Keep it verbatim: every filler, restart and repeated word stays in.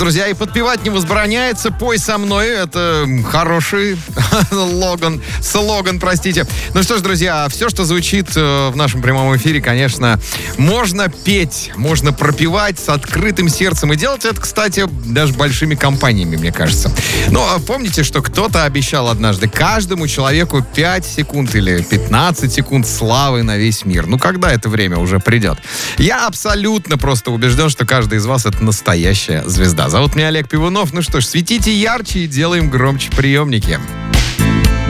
друзья, и подпевать не возбраняется. Пой со мной. Это хороший слоган, слоган, простите. Ну что ж, друзья, все, что звучит в нашем прямом эфире, конечно, можно петь, можно пропевать с открытым сердцем. И делать это, кстати, даже большими компаниями, мне кажется. Но помните, что кто-то обещал однажды каждому человеку пять секунд или пятнадцать секунд славы на весь мир. Ну, когда это время уже придет? Я абсолютно просто убежден, что каждый из вас — это настоящая звезда. Зовут меня Олег Пивунов. Ну что ж, светите ярче и делаем громче приемники.